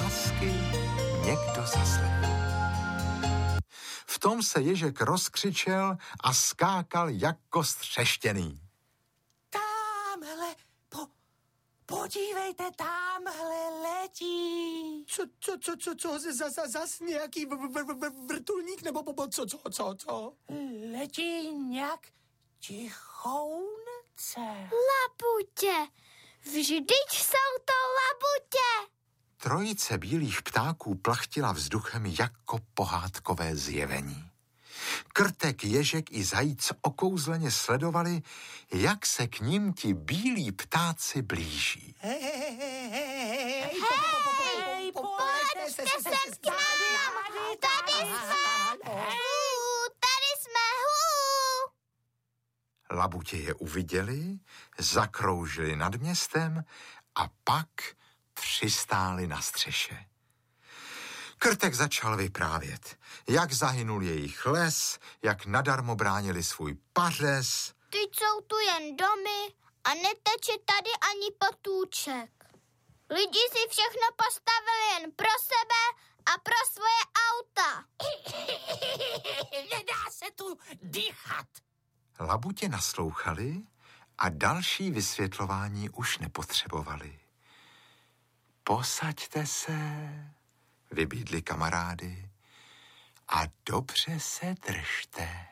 lásky někdo zaslechl. V tom se Ježek rozkřičel a skákal jako střeštěný. Támhle, podívejte, támhle letí. Co, zas nějaký vrtulník, nebo co? Letí nějak tichounce. Labutě, vždyť jsou to labutě. Trojice bílých ptáků plachtila vzduchem jako pohádkové zjevení. Krtek, Ježek i Zajíc okouzleně sledovali, jak se k ním ti bílí ptáci blíží. Hej, pojďte sem k nám, tady jsme, Labutě je uviděli, zakroužili nad městem a pak přistáli na střeše. Krtek začal vyprávět, jak zahynul jejich les, jak nadarmo bránili svůj pařez. Teď jsou tu jen domy a neteče tady ani potůček. Lidi si všechno postavili jen pro sebe a pro svoje auta. Nedá se tu dýchat. Labutě naslouchali a další vysvětlování už nepotřebovali. Posaďte se, vybídli kamarády, a dobře se držte.